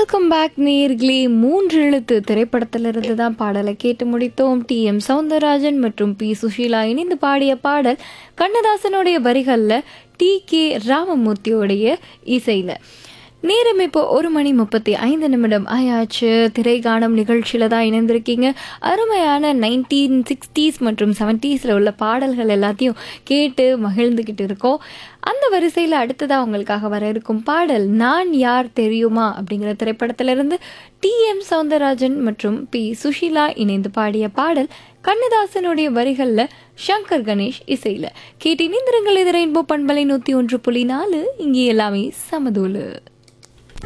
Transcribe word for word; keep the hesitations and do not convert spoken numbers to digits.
Welcome back நேயர்களே. மூன்று எழுத்து திரைப்படத்திலிருந்து தான் பாடலை கேட்டு முடித்தோம். டி எம் சௌந்தரராஜன் மற்றும் பி சுஷீலா இணைந்து பாடிய பாடல் கண்ணதாசனுடைய வரிகளில் டி கே ராமமூர்த்தியோடைய இசையில். நேரம் இப்போ ஒரு மணி முப்பத்தி ஐந்து நிமிடம் ஆயாச்சு. திரைகானம் நிகழ்ச்சியில் தான் இணைந்திருக்கீங்க. அருமையான நைன்டீன் சிக்ஸ்டீஸ் மற்றும் செவன்டீஸில் உள்ள பாடல்கள் எல்லாத்தையும் கேட்டு மகிழ்ந்துக்கிட்டு இருக்கோம். அந்த வரிசையில் அடுத்ததாக உங்களுக்காக வர இருக்கும் பாடல் நான் யார் தெரியுமா அப்படிங்கிற திரைப்படத்திலிருந்து டி எம் சௌந்தரராஜன் மற்றும் பி சுஷீலா இணைந்து பாடிய பாடல் கண்ணதாசனுடைய வரிகளில் சங்கர் கணேஷ் இசையில். கேட்டு இணைந்திருங்கள். இது ரெயின்போ பண்பலை நூற்றி ஒன்று புள்ளி நாலு. இங்கே எல்லாமே சமதூளு.